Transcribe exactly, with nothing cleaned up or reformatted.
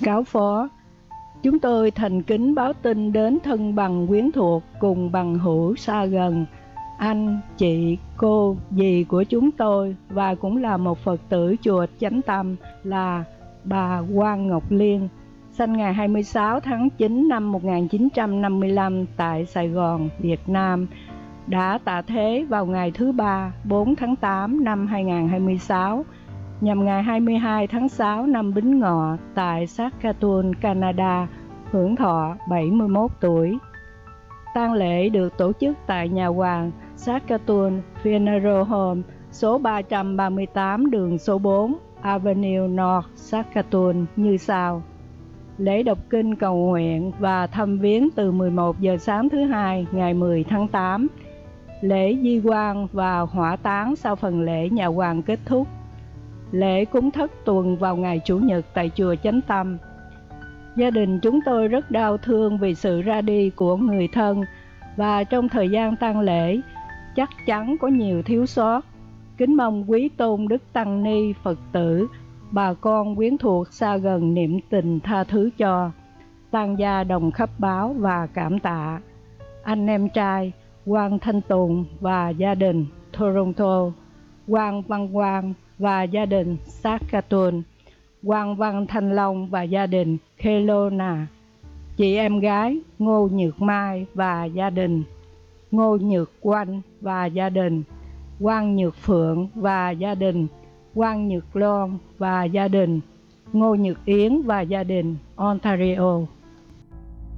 Cáo phó: chúng tôi thành kính báo tin đến thân bằng quyến thuộc cùng bằng hữu xa gần, anh, chị, cô, dì của chúng tôi và cũng là một Phật tử chùa Chánh Tâm là bà Quan Ngọc Liên, sinh ngày hai mươi sáu tháng chín năm một nghìn chín trăm năm mươi lăm tại Sài Gòn, Việt Nam, đã tạ thế vào ngày thứ Ba, bốn tháng tám năm hai nghìn không trăm hai mươi sáu, nhằm ngày hai mươi hai tháng sáu năm Bính Ngọ tại Saskatoon, Canada, hưởng thọ bảy mươi mốt tuổi. Tang lễ được tổ chức tại nhà hoàng Saskatoon Funeral Home, số ba trăm ba mươi tám đường số bốn, Avenue North, Saskatoon như sau. Lễ đọc kinh cầu nguyện và thăm viếng từ mười một giờ sáng thứ Hai ngày mười tháng tám. Lễ di quan và hỏa táng sau phần lễ nhà hoàng kết thúc. Lễ cúng thất tuần vào ngày Chủ nhật tại chùa Chánh Tâm. Gia đình chúng tôi rất đau thương vì sự ra đi của người thân, và trong thời gian tang lễ chắc chắn có nhiều thiếu sót. Kính mong quý tôn đức tăng ni Phật tử, bà con quyến thuộc xa gần niệm tình tha thứ cho. Tang gia đồng khắp báo và cảm tạ. Anh em trai Quang Thanh Tùng và gia đình Toronto, Quang Văn Quang và gia đình Saskatoon, Quang Văn Thanh Long và gia đình Kelowna, chị em gái Ngô Nhược Mai và gia đình, Ngô Nhược Oanh và gia đình, Quang Nhược Phượng và gia đình, Quang Nhược Loan và gia đình, Ngô Nhược Yến và gia đình, Ontario.